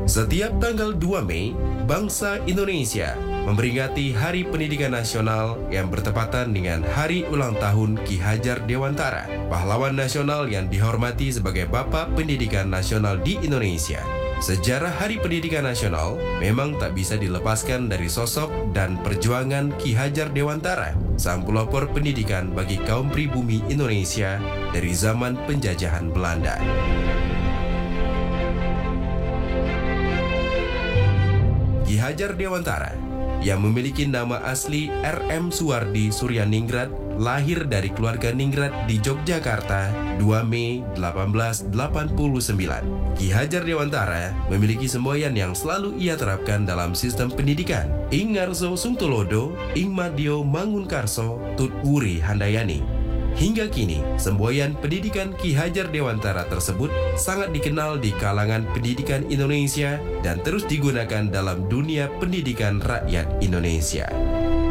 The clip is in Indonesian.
Setiap tanggal 2 Mei, bangsa Indonesia memperingati Hari Pendidikan Nasional yang bertepatan dengan Hari Ulang Tahun Ki Hajar Dewantara, pahlawan nasional yang dihormati sebagai Bapak Pendidikan Nasional di Indonesia. Sejarah Hari Pendidikan Nasional memang tak bisa dilepaskan dari sosok dan perjuangan Ki Hajar Dewantara, sang pelopor pendidikan bagi kaum pribumi Indonesia dari zaman penjajahan Belanda. Ki Hajar Dewantara yang memiliki nama asli R.M. Suwardi Suryaningrat, lahir dari keluarga Ningrat di Yogyakarta 2 Mei 1889. Ki Hajar Dewantara memiliki semboyan yang selalu ia terapkan dalam sistem pendidikan. Ing ngarso sungtulodo, ing madyo mangunkarso, tut wuri handayani. Hingga kini, semboyan pendidikan Ki Hajar Dewantara tersebut sangat dikenal di kalangan pendidikan Indonesia dan terus digunakan dalam dunia pendidikan rakyat Indonesia.